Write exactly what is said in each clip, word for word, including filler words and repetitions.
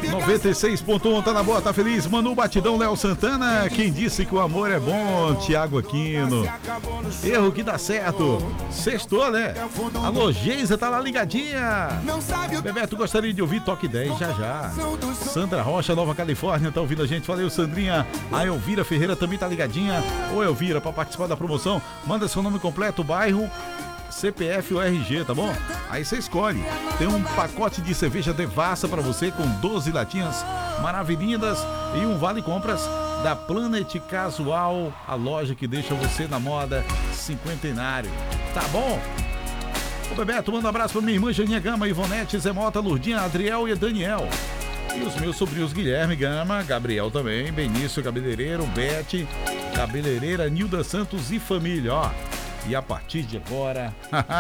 noventa e seis ponto um, tá na boa, tá feliz. Manu Batidão, Léo Santana. Quem disse que o amor é bom? Tiago Aquino. Erro que dá certo. Sextou, né? Alô, Geisa, tá lá ligadinha. Bebeto, gostaria de ouvir Toque dez já já. Sandra Rocha, Nova Califórnia, tá ouvindo a gente. Valeu, Sandrinha. A Elvira Ferreira também tá ligadinha. Ô, Elvira, pra participar da promoção, manda seu nome completo, bairro, C P F ou R G, tá bom? Aí você escolhe. Tem um pacote de cerveja Devassa pra você com doze latinhas maravilhindas e um vale compras da Planet Casual, a loja que deixa você na moda cinquentenário. Tá bom? Ô Bebeto, manda um abraço pra minha irmã Janinha Gama, Ivonete, Zé Mota, Lurdinha, Adriel e Daniel. E os meus sobrinhos Guilherme Gama, Gabriel também, Benício Cabeleireiro, Bete, Cabeleireira, Nilda Santos e família, ó. E a partir de agora,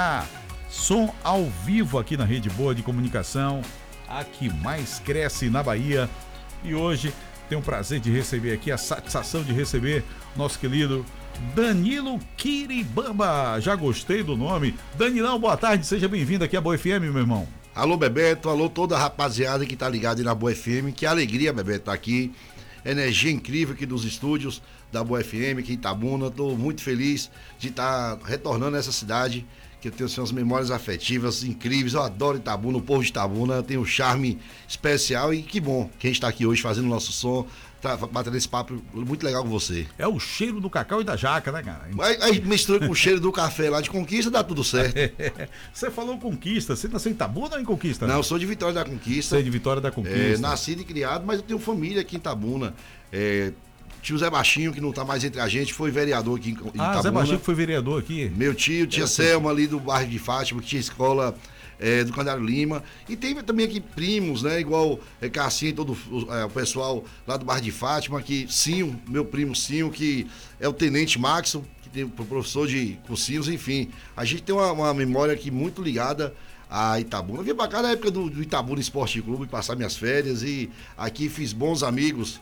som ao vivo aqui na Rede Boa de Comunicação, a que mais cresce na Bahia. E hoje tenho o prazer de receber aqui, a satisfação de receber nosso querido Danilo Quiribamba. Já gostei do nome. Danilão, boa tarde, seja bem-vindo aqui à Boa F M, meu irmão. Alô, Bebeto, alô toda a rapaziada que tá ligada aí na Boa F M. Que alegria, Bebeto, tá aqui. Energia incrível aqui dos estúdios da Boa F M, aqui em Itabuna. Tô muito feliz de estar tá retornando a essa cidade, que eu tenho assim, umas memórias afetivas incríveis. Eu adoro Itabuna, o povo de Itabuna tem um charme especial e que bom que a gente tá aqui hoje fazendo o nosso som, tá batendo esse papo muito legal com você. É o cheiro do cacau e da jaca, né, cara? Aí, aí mistura com o cheiro do café lá de Conquista, dá tudo certo. Você falou Conquista, você nasceu em Itabuna ou em Conquista? Não, eu sou de Vitória da Conquista. Você é de Vitória da Conquista. É, nascido e criado, mas eu tenho família aqui em Itabuna. É, tio Zé Baixinho, que não tá mais entre a gente, foi vereador aqui em Itabuna. Ah, Zé Baixinho que foi vereador aqui. Meu tio, tia Selma ali do bairro de Fátima, que tinha escola é, do Canário Lima. E tem também aqui primos, né? Igual é, Cassinha e todo é, o pessoal lá do bairro de Fátima, que Sinho, meu primo Sinho, que é o tenente Maxon, que tem o professor de cursinhos, enfim. A gente tem uma, uma memória aqui muito ligada a Itabuna. Eu vim pra cá na época do, do Itabuna Esporte Clube, passar minhas férias e aqui fiz bons amigos.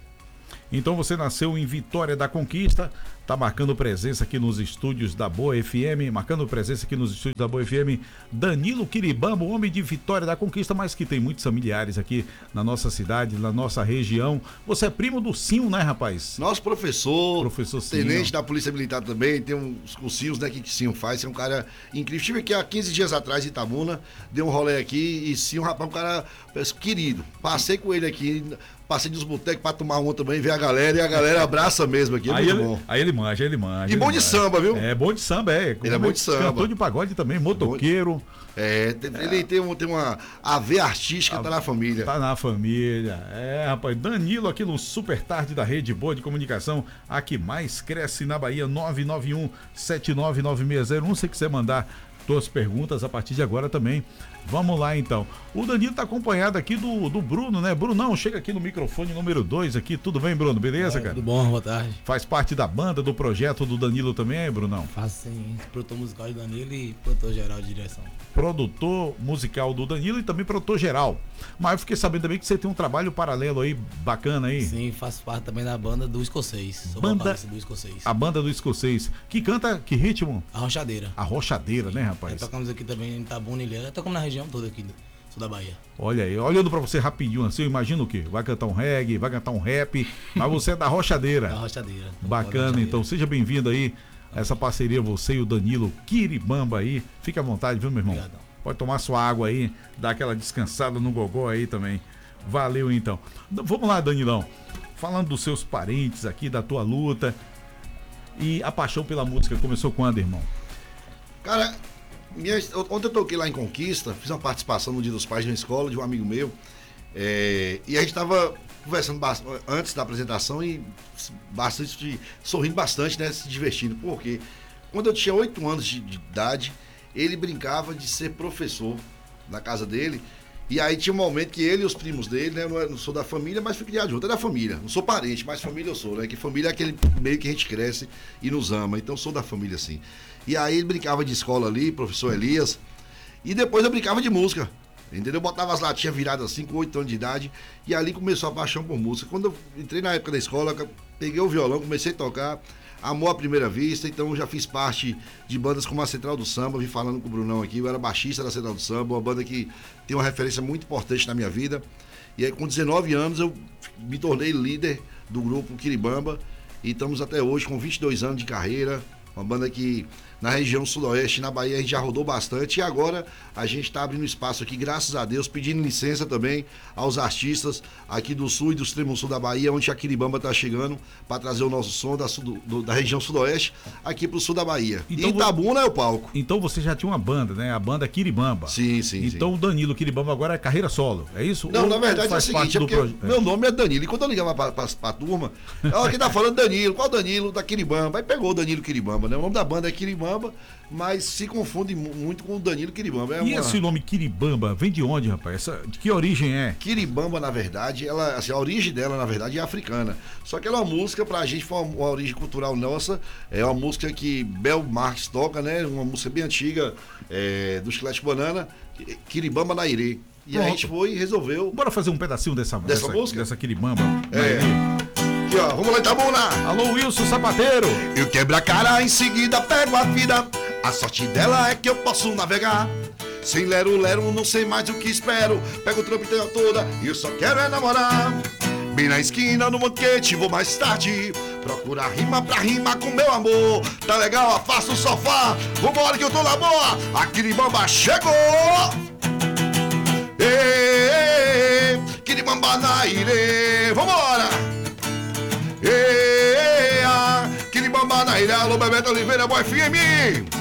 Então você nasceu em Vitória da Conquista, tá marcando presença aqui nos estúdios da Boa F M, marcando presença aqui nos estúdios da Boa F M, Danilo Quiribamba, homem de Vitória da Conquista, mas que tem muitos familiares aqui na nossa cidade, na nossa região. Você é primo do Sinho, né, rapaz? Nosso professor, professor Sinho, tenente da Polícia Militar também, tem uns cursinhos, né, que Sinho faz, é um cara incrível. Estive aqui há quinze dias atrás em Itabuna, dei um rolê aqui e Sinho, rapaz, um cara querido. Passei com ele aqui, passei nos botecos pra tomar uma também, ver a galera, e a galera abraça mesmo aqui, é aí muito ele, bom. Aí ele manja, ele manja. E bom de manja. samba, viu? É, bom de samba, é. Ele é bom de samba. Cantor de pagode também, motoqueiro. É, ele é. tem, um, tem uma a veia artística, a, tá na família. Tá na família. É, rapaz, Danilo aqui no Super Tarde da Rede Boa de Comunicação, a que mais cresce na Bahia, nove nove um, sete nove nove seis zero um, se quiser mandar suas perguntas a partir de agora também. Vamos lá então. O Danilo tá acompanhado aqui do, do Bruno, né? Brunão, chega aqui no microfone número dois aqui. Tudo bem, Bruno? Beleza, é, cara? Tudo bom, boa tarde. Faz parte da banda, do projeto do Danilo também, Brunão? Faço sim, produtor musical de Danilo e produtor geral de direção. Produtor musical do Danilo e também produtor geral. Mas eu fiquei sabendo também que você tem um trabalho paralelo aí, bacana aí. Sim, faço parte também da banda do Escocês. Sou banda do Escocês. A banda do Escocês. Que canta, que ritmo? A Rochadeira. A Rochadeira, sim, né, rapaz? É, tocamos aqui também em Itabuna e Ilhéus, tocamos na região toda aqui, sul da Bahia. Olha aí, olhando pra você rapidinho assim, eu imagino o quê? Vai cantar um reggae, vai cantar um rap, mas você é da Rochadeira. Da Rochadeira. Bacana, da Rochadeira. Então seja bem-vindo aí, essa parceria, você e o Danilo Quiribamba aí. Fica à vontade, viu, meu irmão? Obrigadão. Pode tomar sua água aí, dar aquela descansada no gogó aí também. Valeu, então. Vamos lá, Danilão. Falando dos seus parentes aqui, da tua luta. E a paixão pela música começou quando, irmão? Cara, minha, ontem eu toquei lá em Conquista, fiz uma participação no Dia dos Pais na escola de um amigo meu. É, e a gente tava conversando bastante, antes da apresentação e bastante, sorrindo bastante, né? Se divertindo. Porque quando eu tinha oito anos de, de idade, ele brincava de ser professor na casa dele. E aí tinha um momento que ele e os primos dele, né? Eu não, não sou da família, mas fui criado junto. É da família. Não sou parente, mas família eu sou, né? Que família é aquele meio que a gente cresce e nos ama. Então eu sou da família, sim. E aí ele brincava de escola ali, professor Elias. E depois eu brincava de música. Entendeu? Eu botava as latinhas viradas assim, com oito anos de idade. E ali começou a paixão por música. Quando eu entrei na época da escola, peguei o violão, comecei a tocar. amor à primeira vista, então já fiz parte de bandas como a Central do Samba, vim falando com o Brunão aqui, eu era baixista da Central do Samba, uma banda que tem uma referência muito importante na minha vida. E aí com dezenove anos eu me tornei líder do grupo Quiribamba e estamos até hoje com vinte e dois anos de carreira, uma banda que na região sudoeste, na Bahia, a gente já rodou bastante e agora a gente está abrindo espaço aqui, graças a Deus, pedindo licença também aos artistas aqui do sul e do extremo sul da Bahia, onde a Quiribamba está chegando para trazer o nosso som da, sul, do, da região sudoeste aqui para o sul da Bahia. Então, e Itabuna é o palco. Então você já tinha uma banda, né? A banda Quiribamba. Sim, sim. Então sim. o Danilo Quiribamba agora é carreira solo, é isso? Não, Ou na verdade é o seguinte, é porque proje... meu nome é Danilo. E quando eu ligava para a turma, ela aqui tá falando Danilo, qual Danilo? Da Quiribamba. Aí pegou o Danilo Quiribamba, né? O nome da banda é Quiribamba, mas se confunde muito com o Danilo Quiribamba. É e uma... esse nome Quiribamba vem de onde, rapaz? Essa, de que origem é? Quiribamba, na verdade, ela, assim, a origem dela, na verdade, é africana. Só que ela é uma música, pra gente, foi uma, uma origem cultural nossa. É uma música que Bel Marques toca, né? Uma música bem antiga, é, do Chiclete Banana, Quiribamba na Irê. E Pronto. A gente foi e resolveu. Bora fazer um pedacinho dessa, dessa, dessa música? Dessa Quiribamba. É. Aqui, ó, vamos lá, Itabuna! Alô, Wilson Sapateiro! Eu quebro a cara, em seguida pego a vida. A sorte dela é que eu posso navegar. Sem lero-lero, não sei mais o que espero. Pego o trampo inteiro toda e eu só quero é namorar. Bem na esquina, no banquete, vou mais tarde. Procura rima pra rimar com meu amor. Tá legal, afasta o sofá. Vambora que eu tô na boa. A Quiribamba chegou. Ei, Quiribamba na Irê. Vambora. Ei, Quiribamba na Irê. Alô, Bebeto Oliveira, Boa F M.